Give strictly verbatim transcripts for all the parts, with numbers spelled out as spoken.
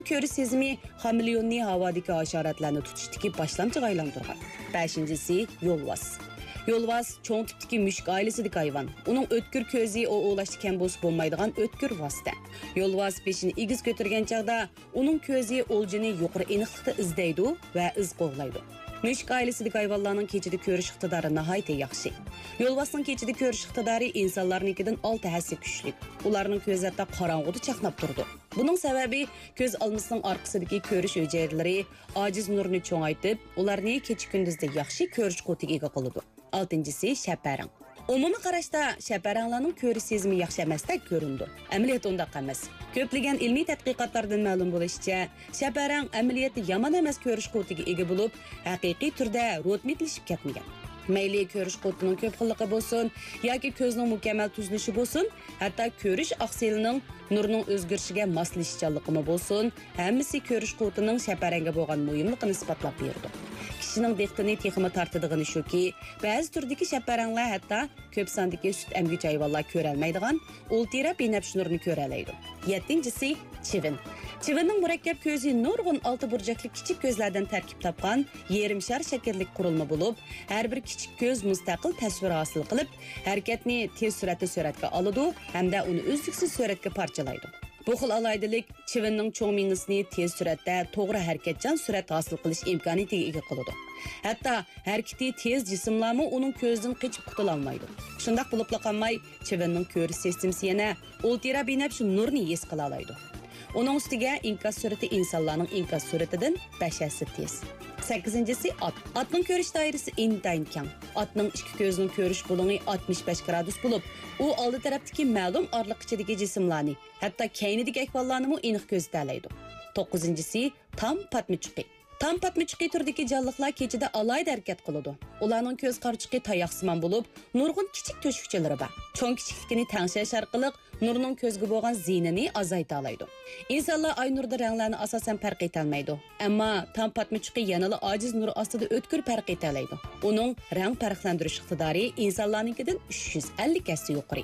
Ko'rish sezimi xamilyonni havadagi hasharotlarni tutishdagi boshlamchiga aylantirgan. beshinchisi yo'lvos. Yo'lvos cho'ng tipdagi mushuk oilasidagi hayvon. Uning o'tkir ko'zi o'g'lashda kam bo'lsa bo'lmaydigan o'tkir vosita. Yo'lvos beshini egiz ko'targan chaqda uning ko'zi o'ljini yuqori aniqlikda izlaydi va iz qo'g'laydi. Mushuk oilasidagi hayvonlarning kechida ko'rish iqtidori nihoyatda yaxshi. Yo'lvosning kechida ko'rish iqtidori insonlarnikidan olti hassa kuchli. Ularning ko'zi hatto qorong'uda chaqnab turdi. Buning sababi ko'z olmasining orqasidagi ko'rish hujayralari ojiz nurni cho'ngaytib, ularni kecha kunduzda yaxshi ko'rish qutiga ega qiladi. oltinchisi shaparang. Umumiy qarashda shaparanglarning ko'rish sezimi yaxshi emasdek ko'rindi. Amaliyot undaq emas. Ko'plagan ilmiy tadqiqotlardan ma'lum bo'lishicha, shaparang amaliyotda yomon emas ko'rish qutiga ega bo'lib, haqiqiy turda rotmitlashib ketmagan. Mayli ko'rish qutining ko'p xilligi bo'lsin yoki ko'zning mukammal tuzilishi bo'lsin, hatto ko'rish oqsilining nurning o'zgarishiga moslashganligi bo'lsin, hammasi ko'rish qutining shaparanga bo'lgan muhimligini isbotlab berdi. Kishining diqqatini texmi tortadigan shuki, ba'zi turdagi shaparanglar hatto ko'p sondagi sut emgich hayvonlar ko'ra olmaydigan ultra binafsh nurni ko'ra oladi. yettinchisi chivin. Chivinning murakkab ko'zi nurg'un olti burchakli kichik ko'zlardan tarkib topgan yarim shar shaklli qurilma bo'lib, har bir kichik ko'z mustaqil tasvir hosil qilib, harakatni tez suratda suratga oladi hamda uni uzluksiz suratga parchalaydi. Bu xil alaydilik chivinning cho'ng mingisini tez suratda to'g'ri harakatchan surat hosil qilish imkoniyatiga ega qiladi. Hatto harakati tez jismlarmi uning ko'zidan qochib qutula olmaydi. Shundaq bo'lib qolmay, chivinning ko'rish sistemasi yana ultra binafsh nurni his qila oladi. Uning ustiga inkas surati insonlarning inkas suratidan besh hassa tez. sakkizinchisi at. Atning ko'rish doirasi intayin keng. Atning ikki ko'zining ko'rish bo'limi oltmish besh gradus bo'lib, u oldi tarafdagi ma'lum orliq ichidagi jismlarni, hatto keynidagi ahvollarni aniq ko'zda oladi. to'qqizinchisi tam patmichuqi. Tam patmichuqi turdagi jonliqlar kechida alayda harakat qiladi. Ularning ko'z qarchiqi tayoqsimon bo'lib, nurg'un kichik to'shqichalari bor. Cho'ng kichikligini tangshash orqali nurning ko'zga bo'lgan zinini azayta oladi. Insonlar ay nurda ranglarni asosan farq eta olmaydi, ammo tam patmichuqi yanada ojiz nur ostida o'tkir farq eta oladi. Uning rang farqlantirish iqtidori insonlarnikidan uch yuz ellik hassa yuqori.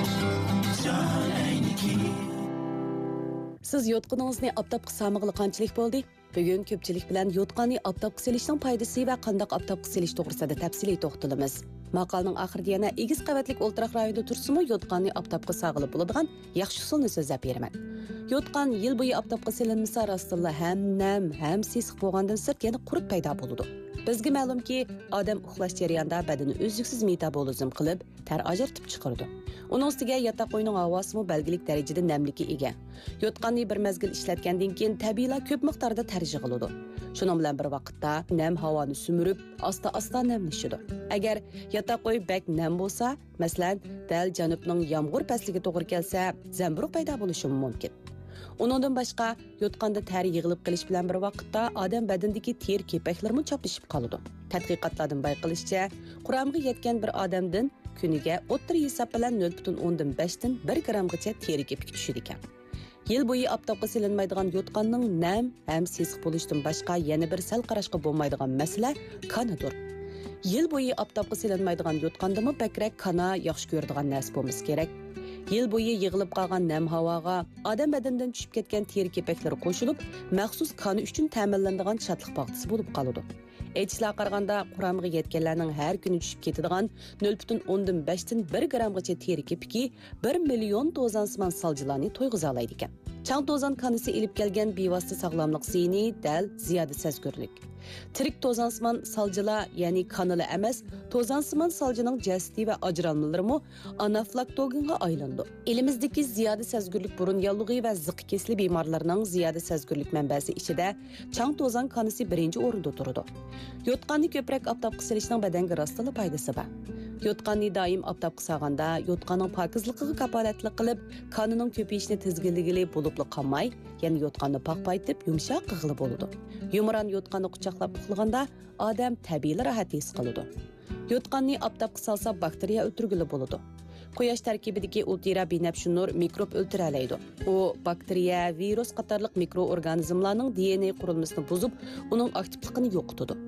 Siz yotqiningizni oftobga samig'li qanchalik bo'ldi? Bugun ko'pchilik bilan yotqanni oftobga selishning foydasi va qanday oftobga selish to'g'risida tafsiliy to'xtalamiz. Maqolning oxirida yana egiz qavatlik o'ltiraq rayonida tursimi yotqanni oftobga sag'ilib bo'ladigan yaxshi usulni so'zlab beraman. Yotqan yil bo'yi oftobga selinmasa rostilla ham nam, ham sisiq bo'lgandan sirt yana qurut paydo bo'ladi. Bizga ma'lumki, odam uxlash jarayonida badani uzluksiz metabolizm qilib, tar ajratib chiqaradi. Uning ustiga yotoq o'yning havosimi belgilik darajada namlikka ega. Yotqanni bir mezgil ishlatgandan keyin tabiiyla ko'p miqdorda tarjih qiladi. Shuning bilan bir vaqtda nam havoni sumirib, asta-asta namlashadi. Agar yotoq o'y bak nam bo'lsa, masalan, dal janubning yomg'ir pasliga to'g'ri kelsa, zamburug' paydo bo'lishi mumkin. Uningdan boshqa yotqanda teri yig'ilib qilish bilan bir vaqtda odam badandagi teri kepaklarmi choplashib qoladi. Tadqiqotlardan bayqalishicha, quramga yetgan bir odamdan kuniga o'ttir hisob bilan nol butun o'ndan besh dan bir grammgacha teri kepak tushadi ekan. Yil bo'yi oftobga silinmaydigan yotqanning nam ham sesiq bo'lishdan boshqa yana bir sal qarashga bo'lmaydigan masala kanadir. Yil bo'yi oftobga silinmaydigan yotqandimi bakrak kana yaxshi ko'radigan narsa bo'lmasa kerak. Yil bo'yi yig'ilib qolgan nam havoga odam badanidan tushib ketgan teri kepaklari qo'shilib, maxsus qoni uchun ta'minlanadigan shodlik bag'disi bo'lib qoladi. Aytishlar qaraganda quramga yetganlarning har kuni tushib ketadigan nol butun o'ndan besh dan bir grammgacha teri kepiki bir million dozansimon saljilarni to'yg'iza oladi ekan. Chang tozan kanisi ilib kelgan bevosita sog'lomlik ziyni dal ziyoda sezgurlik. Tirik tozansimon saljilar, ya'ni kanala emas, tozansimon saljining jasdi va ajralmalarimi anaflaktogenga aylandi. Elimizdagi ziyoda sezgurlik burun yallig'i va ziq kesli bemorlarning ziyoda sezgurlik manbasi ichida chang tozan kanisi birinchi o'rinda turadi. Yotqanni ko'proq oftobga silishning badanga rostila foydasi bor. Yotqanni doim oftobga sag'anda yotqanning pokizligiga kapolatlik qilib, qonining ko'payishini tizginligili bo'libli qolmay, ya'ni yotqanni paqpaytib, yumshoq qig'ili bo'ladi. Yumron yotqanni quchoqlab uxlaganda odam tabiiy rahat his qiladi. Yotqanni oftobga salsa bakteriya o'ltirgili bo'ladi. Quyosh tarkibidagi ultra binafsh nur mikrob o'ltira oladi. U bakteriya, virus qatorliq mikroorganizmlarning D N A qurilmasini buzib, uning aktivligini yo'qotadi.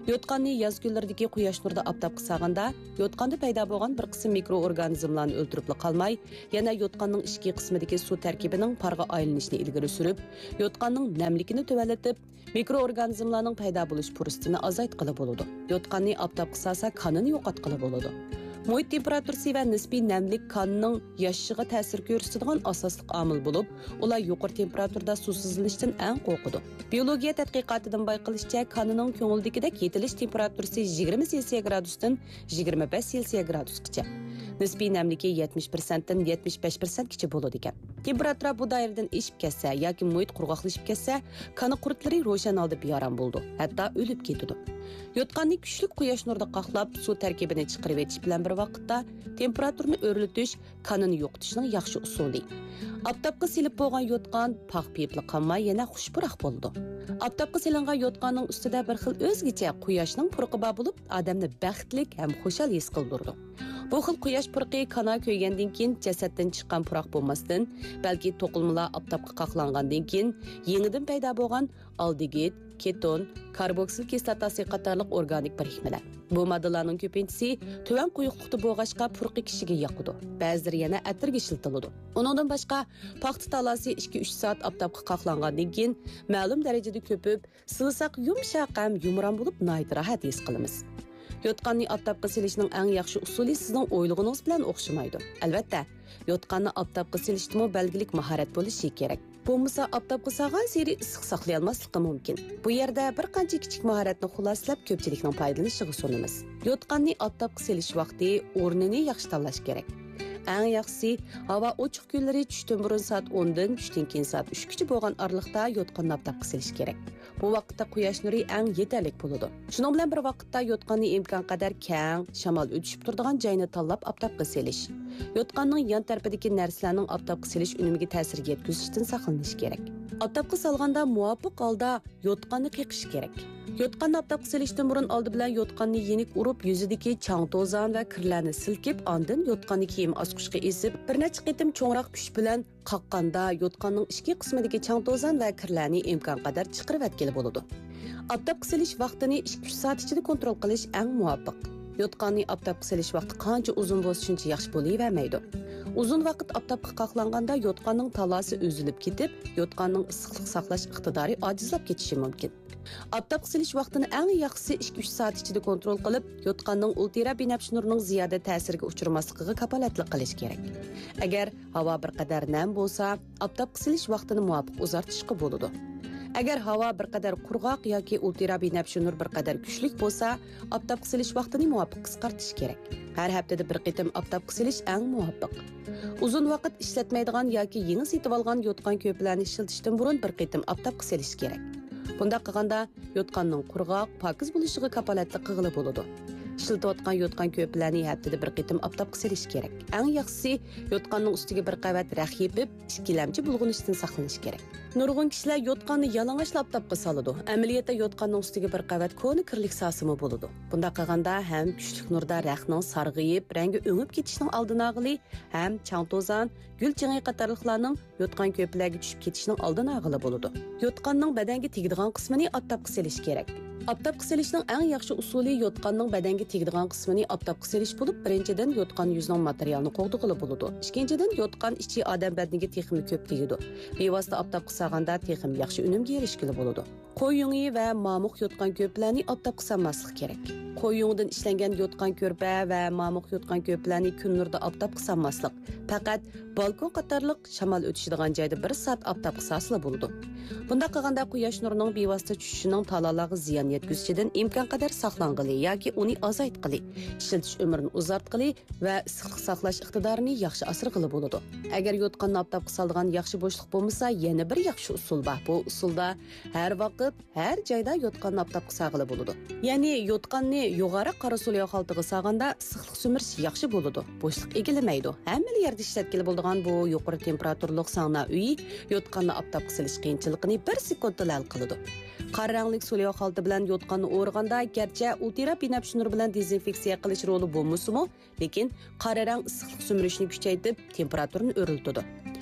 Yotqanni yoz kunlaridagi quyosh nurida aptapqa sag'anda, yotqanda paydo bo'lgan bir qism mikroorganizmlarni o'ldirib qolmay, yana yotqanning ichki qismidagi suv tarkibining parga aylanishini ilgari surib, yotqanning namlikini tuvalatib, mikroorganizmlarning paydo bo'lish fursatini azaytqili bo'ladi. Yotqanni aptapqa sasa qonini yo'qotqili bo'ladi. Muhit temperaturasi va nisbiy namlik qonning yashashiga ta'sir ko'rsatadigan asosli omil bo'lib, ular yuqori temperaturada suvsizlanishdan eng qo'rqadi. Biologiya tadqiqotidan bayqilishicha, qonning ko'ngildagidek yetilish temperaturasi yigirma selsiya gradusdan yigirma besh selsiya gradusgacha. Nisbiy namligi yetmish persentdan yetmish besh persentgacha bo'ladi ekan. Temperatura bu doiradan eshib ketsa yoki muhit qurg'oqlashib ketsa, qoni qurtlari ro'shan oldi beyaram bo'ldi, hatto o'lib ketadi. Yotqanni kuchli quyosh nurida qaqlab, suv tarkibini chiqarib etish bilan bir vaqtda temperaturani o'rlitish qonini yo'qotishning yaxshi usuli. Aptapqa silib bo'lgan yotqan paq piyipli qolmay yana xushpuroq bo'ldi. Aptapqa silingan yotqanning ustida bir xil o'zgacha quyoshning purqi bor bo'lib, odamni baxtlik ham xushal his qildirdi. Bu xil quyosh purqi kana ko'ygandan keyin jasaddan chiqqan puroq bo'lmasdan, balki to'qilmalar aptapqa qaqlangandan keyin yengidan paydo bo'lgan aldegid, keton, karboksil kislotasi qatorliq organik birikmalar. Bu moddalarning ko'pinchisi tuvan quyuqlikda bo'lg'achqa purqi kishiga yoqadi. Ba'zilari yana atirga ishiltiladi. Uningdan boshqa paxta talasi ikki uch soat aptapqa qaqlangandan keyin ma'lum darajada ko'pib, silsaq yumshoq ham yumron bo'lib, noyat rahat his qilamiz. Yotqanni aptapqa silishning eng yaxshi usuli sizning o'ylig'ingiz bilan o'xshamaydi. Albatta, yotqanni aptapqa silishdimi belgilik mahorat bo'lishi kerak. Bo'lmasa aptapqa sog'an seri issiq saqlay olmasligi mumkin. Bu yerda bir qancha kichik mahoratni xulosalab ko'pchilikning foydalanishiga sunamiz. Yotqanni aptapqa silish vaqti o'rnini yaxshi tanlash kerak. Eng yaxshisi havo ochiq kunlari tushdan burun soat o'n dan tushdan keyin soat uch gacha bo'lgan aralıqda yotqanni aptapqa silish kerak. Bu vaqtda quyosh nuri eng yetarli bo'ladi. Shuning bilan bir vaqtda yotqanni imkon qadar keng, shamol o'tishib turadigan joyni tanlab aptapqa silish. Yotqanning yon tarafidagi narsalarning aptapqa silish unimiga ta'sir yetkazishdan saqlanish kerak. Aptapqa solganda muvofiq holda yotqanni qiqish kerak. Yotqanni aptapqa silishdan burun oldi bilan yotqanni yenik urib, yuzidagi chang to'zon va kirlarni silkib, ondan yotqanni kiyim asqushga esib, bir necha qitim cho'ngroq kuch bilan qaqqanda yotqanning ichki qismidagi chang to'zon va kirlarni imkon qadar chiqarib atkili bo'ladi. Aptapqa silish vaqtini ikki uch soat ichida kontrol qilish eng muvofiq. Yotqanni aptapqa silish vaqti qancha uzun bo'lsa shuncha yaxshi bo'lavermaydi. Uzun vaqt aptapqa qaqlanganda yotqanning talasi o'zilib ketib, yotqanning issiqlik saqlash iqtidori ojizlab ketishi mumkin. Aptapqa silish vaqtini eng yaxshisi ikki uch soat ichida kontrol qilib, yotqanning ultraviyolет nurning ziyoda ta'siriga uchramasligiga kapolatlik qilish kerak. Agar havo bir qadar nam bo'lsa, aptapqa silish vaqtini muvofiq uzartishga bo'ladi. Agar havo bir qadar qurg'oq yoki ultraviyolет nur bir qadar kuchli bo'lsa, aptapqa silish vaqtini muvofiq qisqartish kerak. Har haftada bir qitim aptapqa silish eng muvofiq. Uzun vaqt ishlatmaydigan yoki yangi setib olgan yotqan ko'plarni ishlatishdan burun bir qitim aptapqa silish kerak. Bunda qilganda yotqanning qurg'oq, pokiz bo'lishiga kapolatlik qilib bo'ladi. Ishlatayotgan yotqan ko'plarni haftada bir qitim aptapqa silish kerak. Eng yaxshisi yotqanning ustiga bir qavat rax yepib, ikkilamchi bulg'unishdan saqlanish kerak. Nurg'un kishilar yotqanni yalang'och aptapqa soladi. Amaliyotda yotqanning ustiga bir qavat ko'ni kirlik sasimi bo'ladi. Bunda qilganda ham kuchli nurda raxning sarg'ayib, rangi o'ngib ketishining oldini olg'ili, ham chang to'zon, gul ching'i qatorliqlarning yotqan ko'plarga tushib ketishining oldini olg'ili bo'ladi. Yotqanning badanga tegadigan qismini aptapqa silish kerak. Aptapqa silishning eng yaxshi usuli yotqanning badanga tegadigan qismini aptapqa silish bo'lib, birinchidan yotqan yuzining materialini qo'g'dig'ili bo'ladi. Ikkinchidan yotqan ichi odam badaniga texmi ko'p tegadi. Bevosita aptapqa sag'anda texim yaxshi unumga erishgili bo'ladi. Qo'y yungi va mamuq yotqan ko'plarni aptapqa sanmaslik kerak. Qo'y yungidan ishlangan yotqan ko'rpa va mamuq yotqan ko'plarni kun nurida aptapqa sanmaslik. Faqat balkon qatorliq shamol o'tishadigan joyda bir soat aptapqa sasla bo'ladi. Bunda qilganda quyosh nurining bevosita tushishining talalarga ziyon yetkazishidan imkon qadar saqlanqili yoki uni azaytqili, ishlatish umrini uzartqili va issiqlik saqlash iqtidorini yaxshi asirg'ili bo'ladi. Agar yotqanni aptapqa solgan yaxshi bo'shliq bo'lmasa, yana bir yaxshi usul bor. Bu usulda har vaqt, har joyda yotqanni aptapqa sog'ili bo'ladi. Ya'ni yotqanni yuqori qora so'liq holtiga solganda issiqlik sumirish yaxshi bo'ladi. Bo'shliq egilamaydi. Hamma yerda ishlatkili bo'ladigan bu yuqori temperaturlik sauna uyi yotqanni aptapqa silish qiyinchiligini bir sekundda hal qiladi. Qora ranglik so'liq holti bilan yotqanni o'rganda garchi ultraviyolет nur bilan dezinfeksiya qilish roli bo'lmasa-mu, lekin qora rang issiqlik sumirishni kuchaytirib, temperaturani o'riltadi.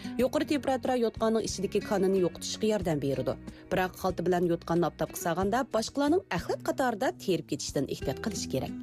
Yuqori temperatura yotqanning ichidagi qonini yo'qotishga yordam beradi. Biroq xalta bilan yotqanni oftobga sag'anda boshqalarning axlat qatorida terib ketishdan ehtiyot qilish kerak.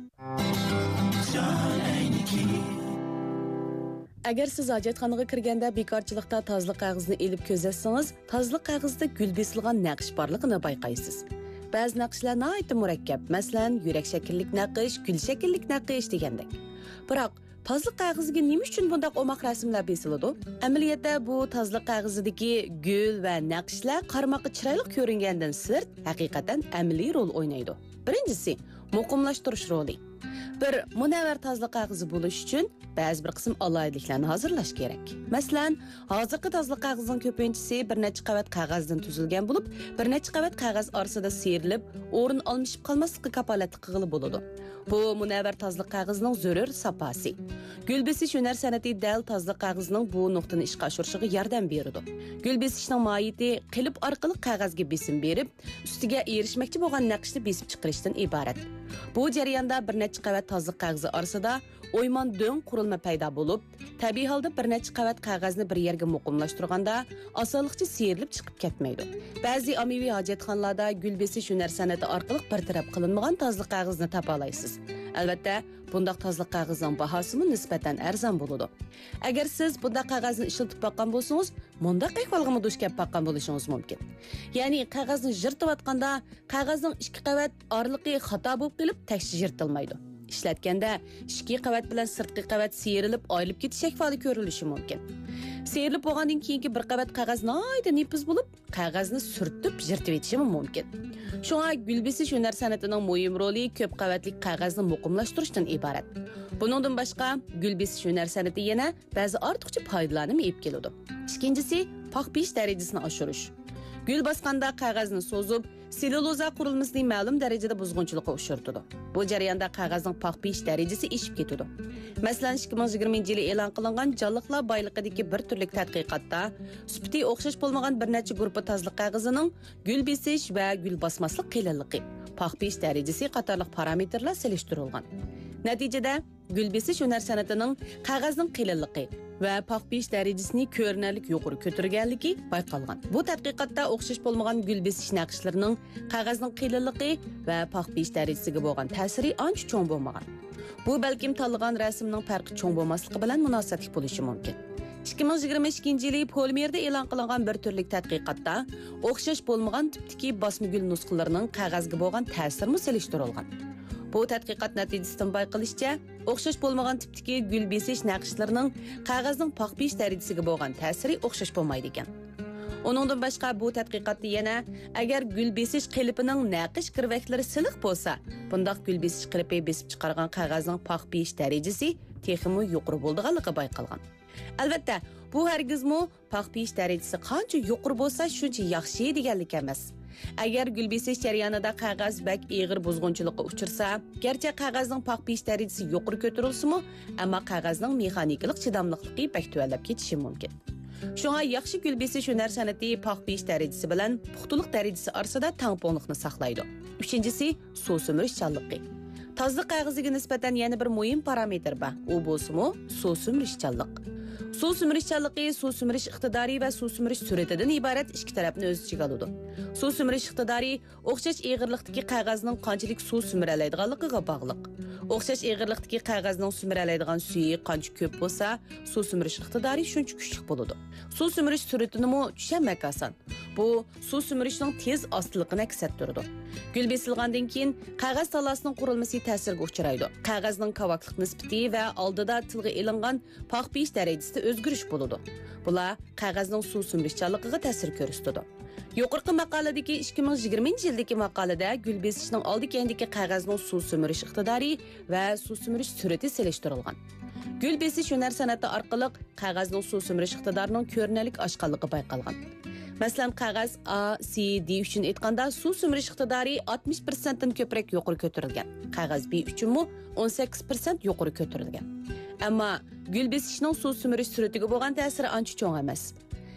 Agar siz hojatxonaga kirganda bekorchilikda tozliq qog'ozni elib ko'zatsangiz, tozliq qog'ozda gul besilgan naqsh borligini bayqaysiz. Ba'zi naqshlar nihoyat murakkab, masalan, yurak shakllik naqsh, gul shakllik naqsh degandek. Biroq tozliq qog'oziga nima uchun bunday omaq rasmlar besiladi? Amaliyotda bu tozliq qog'ozidagi gul va naqshlar qarmoqqa chiroyli ko'ringandan sirt, haqiqatan amaliy rol o'ynaydi. Birinchisi, muqimlashtirish roli. Bir munavvar tozliq qog'ozi bo'lish uchun ba'zi bir qism alohidliklarni hozirlash kerak. Masalan, hozirgi tozliq qog'ozining ko'pinchisi bir necha qavat qog'ozdan tuzilgan bo'lib, bir necha qavat qog'oz orasida serilib, o'rin almashib qolmaslikka kapolatlik qilib bo'ladi. Bu munavvar tozliq qog'ozining zarur saposi. Gul besish hunar san'ati dal tozliq qog'ozining bu nuqtani ishga oshirishiga yordam beradi. Gul besishning mohiyati qilib orqali qog'ozga besim berib, ustiga erishmoqchi bo'lgan naqshni besib chiqarishdan iborat. Bu jarayonda bir necha qavat tozliq qog'ozi orasida o'yman do'ng qurilma paydo bo'lib, tabiiy holda bir necha qavat qog'ozni bir yerga muqimlashtirganda osonlikcha serilib chiqib ketmaydi. Ba'zi ommaviy hojatxonalarda gul besish hunar san'ati orqali bartaraf qilinmagan tozliq qog'ozni topa olasiz. Albatta, bundaq tozliq qog'ozning bahosi nisbatan arzon bo'ladi. Agar siz bundaq qog'ozni ishlatib boqqan bo'lsangiz, bundaq ahvolga duch kelib boqqan bo'lishingiz mumkin. Ya'ni qog'ozni yirtayotganda qog'ozning ikki qavat oraliqi xato bo'lib qilib, tashchi yirtilmaydi. Ishlatganda ikki qavat bilan sirtqi qavat serilib, oyilib ketish ahvoli ko'rilishi mumkin. Serilib bo'lgandan keyingi bir qavat qog'oz noyda nepiz bo'lib, qog'ozni surtib yirtib etishi mumkin. Shunga gul besish hunar san'atining muhim roli ko'p qavatli qog'ozni muqimlashtirishdan iborat. Buningdan boshqa gul besish hunar san'ati yana ba'zi ortiqcha foydalarni olib keladi. Ikkinchisi, paxpish darajasini oshirish. Gul bosganda qog'ozni so'zib, selluloza qurilmasini ma'lum darajada buzg'unchilikka uchirtadi. Bu jarayonda qog'ozning paxpish darajasi oshib ketadi. Masalan, ikki ming yigirmanchi yili e'lon qilingan jonliqlar boyligidagi bir turlik tadqiqotda sufati o'xshash bo'lmagan bir necha guruh tozliq qog'ozining gul besish va gul bosmaslik qilinligi, paxpish darajasi qatorliq parametrlar selishtirilgan. Natijada gul besish hunar san'atining qog'ozning qilinligi va paxpish darajasini ko'rinarli yuqori ko'targanligi bayqalgan. Bu tadqiqotda o'xshash bo'lmagan gul besish naqshlarining qog'ozning qilinligi va paxpish darajasiga bo'lgan ta'siri ancha cho'ng bo'lmagan. Bu balkim tanlagan rasmning farqi cho'ng bo'lmasligi bilan munosabatli bo'lishi mumkin. ikki ming yigirma ikkinchi yili polimerda e'lon qilingan bir turlik tadqiqotda o'xshash bo'lmagan tipdagi bosma gul nusxalarining qog'ozga bo'lgan ta'siri selishtirilgan. Bu tadqiqot natijasidan bayqalishicha, o'xshash bo'lmagan tipdagi gul besish naqshlarining qog'ozning paxpish darajasiga bo'lgan ta'siri o'xshash bo'lmaydi ekan. Uningdan boshqa bu tadqiqotda yana agar gul besish qilipining naqsh kirvaklari siliq bo'lsa, bundaq gul besish qilipi besib chiqargan qog'ozning paxpish darajasi texmi yuqori bo'lganligi bayqalgan. Albatta, bu hargizmi paxpish darajasi qancha yuqori bo'lsa, shuncha yaxshi deganlik emas. Agar gul besish jarayonida qog'oz bak eg'ir buzg'unchilikka uchirsa, garchi qog'ozning paxpish darajasi yuqori ko'tarilsa-mu, ammo qog'ozning mexanikalik chidamlikligi bak tuvallab ketishi mumkin. Shunga yaxshi gul besish hunar san'ati paxpish darajasi bilan puxtalik darajasi orasida tangpongliqni saqlaydi. Uchinchisi, suv sumirishchanligi. Tozliq qog'oziga nisbatan yana bir muhim parametr bor. U bo'lsa-mu, suv sumirishchanlik. Suv sumirishchanligi suv sumirish iqtidori va suv sumirish sur'atidan iborat ikki tarafni o'z ichiga oladi. Suv sumirish iqtidori o'xshash eg'irlikdagi qog'ozning qanchalik suv sumiralaydiganligiga bog'liq. O'xshash eg'irlikdagi qog'ozning sumiralaydigan suvi qancha ko'p bo'lsa, suv sumirish iqtidori shuncha kuchli bo'ladi. Suv sumirish sur'atini mo tushunmak oson. Bu suv sumirishning tez ostiligini aks ettiradi. Gul besilgandan keyin qog'oz talasining qurilmasi ta'sirga uchraydi. Qog'ozning qavaqliq nisbati va oldida tilga ilingan paxpish darajasida o'zgarish bo'ladi. Bular qog'ozning suv sumirishchanligiga ta'sir ko'rsatadi. Yuqorqi maqoladagi ikki ming yigirmanchi yildagi maqolada gul besishning oldi-keyindagi qog'ozning suv sumirish iqtidori va suv sumirish sur'ati selishtirilgan. Gul besish hunar san'ati orqali qog'ozning suv sumirish iqtidorining ko'rinarli oshganligi bayqalgan. Masalan, qog'oz A, C, D uchun aytganda suv sumirish iqtidori oltmish foiz dan ko'proq yuqori ko'tarilgan. Qog'oz B uchunmi o'n sakkiz foiz yuqori ko'tarilgan. Ammo gul besishning suv sumirish sur'atiga bo'lgan ta'siri ancha cho'ng emas.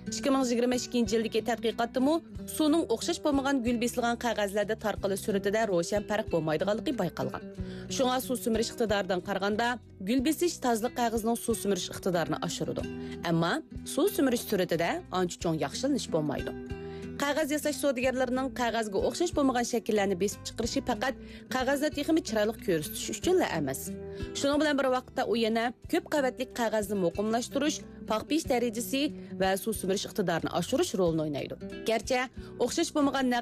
ikki ming yigirma ikkinchi yildagi tadqiqotdami suvning o'xshash bo'lmagan gul besilgan qog'ozlarda tarqalish suratida ro'shan farq bo'lmaydiganligi bayqalgan. Shunga suv sumirish iqtidoridan qaraganda gul besish tozliq qog'ozning suv sumirish iqtidorini oshiradi. Ammo suv sumirish suratida ancha cho'ng yaxshilanish bo'lmaydi. Qog'oz yasash savdogarlarining qog'ozga o'xshash bo'lmagan shakllarni besib chiqarishi faqat qog'ozda texmi chiroyli ko'rsatish uchunla emas. Shuning bilan bir vaqtda u yana ko'p qavatli qog'ozni muqimlashtirish, paqpish darajasi va suv sumirish iqtidorini oshirish rolini o'ynaydi. Garchi o'xshash bo'lmagan